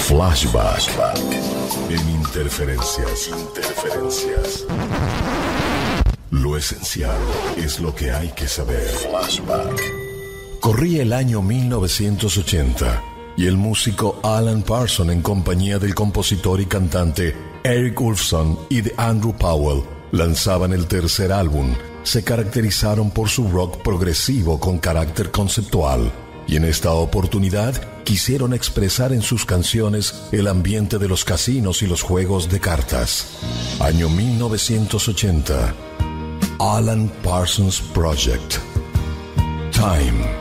Flashback. En Interferencias. Lo esencial es lo que hay que saber. Flashback. Corría el año 1980 y el músico Alan Parsons, en compañía del compositor y cantante Eric Ulfson y de Andrew Powell, lanzaban el tercer álbum. Se caracterizaron por su rock progresivo con carácter conceptual, y en esta oportunidad quisieron expresar en sus canciones el ambiente de los casinos y los juegos de cartas. Año 1980. Alan Parsons Project. Time.